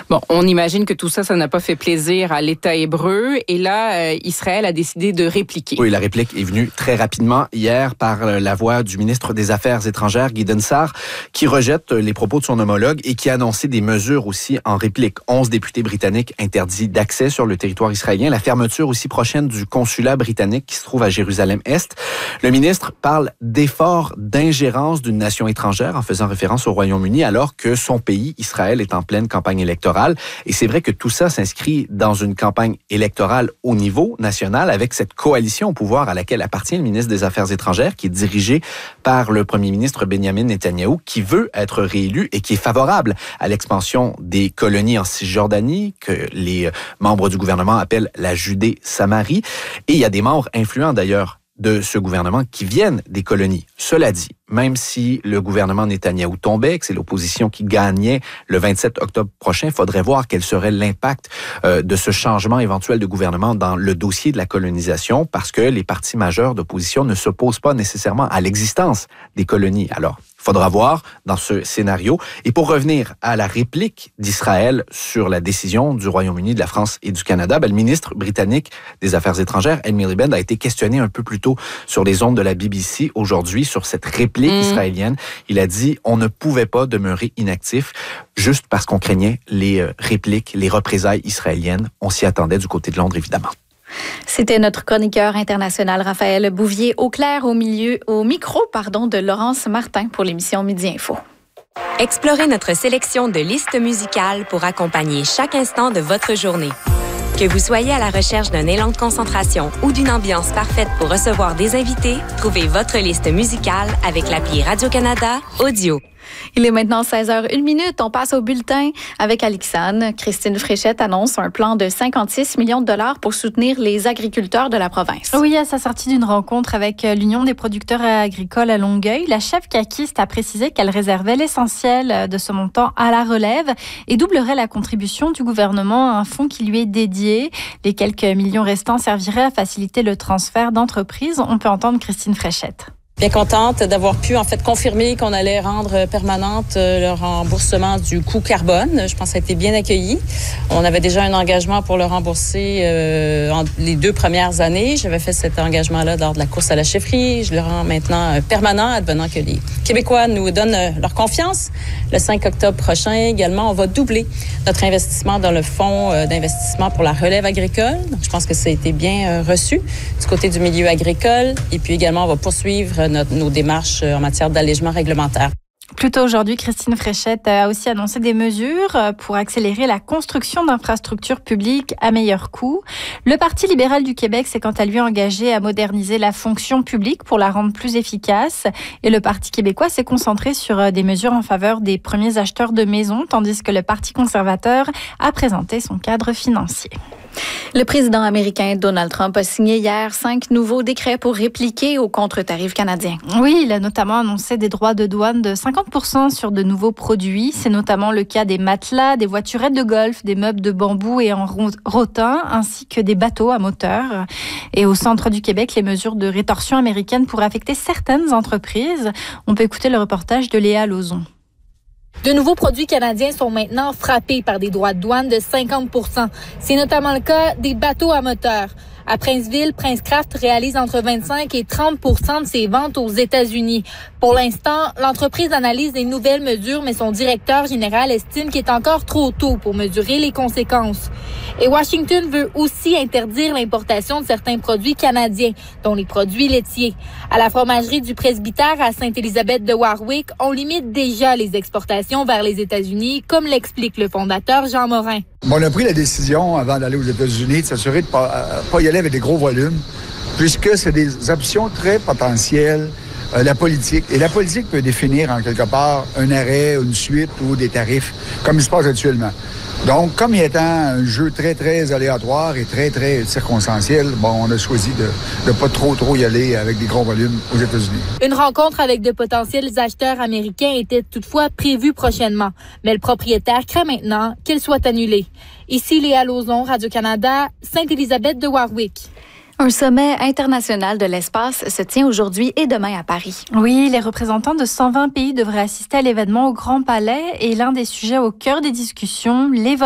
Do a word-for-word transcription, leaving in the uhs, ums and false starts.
Bon, on imagine que tout ça, ça n'a pas fait plaisir à l'État hébreu. Et là, euh, Israël a décidé de répliquer. Oui, la réplique est venue très rapidement hier par la voix du ministre des Affaires étrangères, Gideon Sa'ar, qui rejette les propos de son homologue et qui a annoncé des mesures aussi en réplique. Onze députés britanniques interdits d'accès sur le territoire israélien. La fermeture aussi prochaine du consulat britannique qui se trouve à Jérusalem-Est. Le ministre parle d'efforts d'ingérence d'une nation étrangère en faisant référence au Royaume-Uni alors que son pays, Israël, est en pleine campagne électorale. Et c'est vrai que tout ça s'inscrit dans une campagne électorale au niveau national avec cette coalition au pouvoir à laquelle appartient le ministre des Affaires étrangères qui est dirigé par le premier ministre Benjamin Netanyahou qui veut être réélu et qui est favorable à l'expansion des colonies en Cisjordanie que les membres du gouvernement appellent la Judée-Samarie. Et il y a des membres influents d'ailleurs de ce gouvernement qui viennent des colonies. Cela dit, même si le gouvernement Netanyahou tombait, que c'est l'opposition qui gagnait le vingt-sept octobre prochain, il faudrait voir quel serait l'impact euh, de ce changement éventuel de gouvernement dans le dossier de la colonisation, parce que les partis majeurs d'opposition ne s'opposent pas nécessairement à l'existence des colonies. Alors, il faudra voir dans ce scénario. Et pour revenir à la réplique d'Israël sur la décision du Royaume-Uni, de la France et du Canada, ben, le ministre britannique des Affaires étrangères, Ed Miliband, a été questionné un peu plus tôt sur les ondes de la B B C aujourd'hui sur cette réplique mmh. israélienne. Il a dit on ne pouvait pas demeurer inactif juste parce qu'on craignait les répliques, les représailles israéliennes. On s'y attendait du côté de Londres, évidemment. C'était notre chroniqueur international Raphaël Bouvier au clair au milieu au micro pardon de Laurence Martin pour l'émission Midi Info. Explorez notre sélection de listes musicales pour accompagner chaque instant de votre journée. Que vous soyez à la recherche d'un élan de concentration ou d'une ambiance parfaite pour recevoir des invités, trouvez votre liste musicale avec l'appli Radio-Canada Audio. Il est maintenant seize heures une minute. On passe au bulletin avec Alixane. Christine Fréchette annonce un plan de cinquante-six millions de dollars pour soutenir les agriculteurs de la province. Oui, à sa sortie d'une rencontre avec l'Union des producteurs agricoles à Longueuil, la chef caquiste a précisé qu'elle réservait l'essentiel de ce montant à la relève et doublerait la contribution du gouvernement à un fonds qui lui est dédié. Les quelques millions restants serviraient à faciliter le transfert d'entreprises. On peut entendre Christine Fréchette. Bien contente d'avoir pu en fait confirmer qu'on allait rendre permanente le remboursement du coût carbone. Je pense que ça a été bien accueilli. On avait déjà un engagement pour le rembourser euh, en les deux premières années. J'avais fait cet engagement-là lors de la course à la chefferie. Je le rends maintenant permanent, advenant que les Québécois nous donnent leur confiance. Le cinq octobre prochain, également, on va doubler notre investissement dans le fonds d'investissement pour la relève agricole. Donc, je pense que ça a été bien reçu du côté du milieu agricole. Et puis également, on va poursuivre Notre, nos démarches en matière d'allègement réglementaire. Plus tôt aujourd'hui, Christine Fréchette a aussi annoncé des mesures pour accélérer la construction d'infrastructures publiques à meilleur coût. Le Parti libéral du Québec s'est quant à lui engagé à moderniser la fonction publique pour la rendre plus efficace. Et le Parti québécois s'est concentré sur des mesures en faveur des premiers acheteurs de maisons, tandis que le Parti conservateur a présenté son cadre financier. Le président américain Donald Trump a signé hier cinq nouveaux décrets pour répliquer aux contre-tarifs canadiens. Oui, il a notamment annoncé des droits de douane de cinquante pour cent sur de nouveaux produits. C'est notamment le cas des matelas, des voiturettes de golf, des meubles de bambou et en rotin, ainsi que des bateaux à moteur. Et au centre du Québec, les mesures de rétorsion américaine pourraient affecter certaines entreprises. On peut écouter le reportage de Léa Lauzon. De nouveaux produits canadiens sont maintenant frappés par des droits de douane de cinquante pour cent. C'est notamment le cas des bateaux à moteur. À Princeville, Prince Craft réalise entre vingt-cinq et trente pour cent de ses ventes aux États-Unis. Pour l'instant, l'entreprise analyse les nouvelles mesures, mais son directeur général estime qu'il est encore trop tôt pour mesurer les conséquences. Et Washington veut aussi interdire l'importation de certains produits canadiens, dont les produits laitiers. À la fromagerie du Presbytère à Sainte-Élisabeth de Warwick, on limite déjà les exportations vers les États-Unis, comme l'explique le fondateur Jean Morin. On a pris la décision, avant d'aller aux États-Unis, de s'assurer de ne pas, pas y aller avec des gros volumes, puisque c'est des options très potentielles, euh, la politique. Et la politique peut définir, en quelque part, un arrêt, une suite ou des tarifs, comme il se passe actuellement. Donc, comme il étant un jeu très, très aléatoire et très, très circonstanciel, bon, on a choisi de ne pas trop, trop y aller avec des gros volumes aux États-Unis. Une rencontre avec de potentiels acheteurs américains était toutefois prévue prochainement. Mais le propriétaire craint maintenant qu'elle soit annulée. Ici, Léa Lauzon, Radio-Canada, Sainte-Élisabeth de Warwick. Un sommet international de l'espace se tient aujourd'hui et demain à Paris. Oui, les représentants de cent vingt pays devraient assister à l'événement au Grand Palais et l'un des sujets au cœur des discussions, les